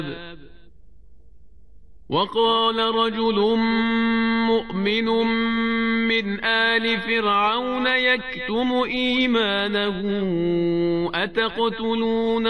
وقال رجل مؤمن من آل فرعون يكتم إيمانه أتقتلون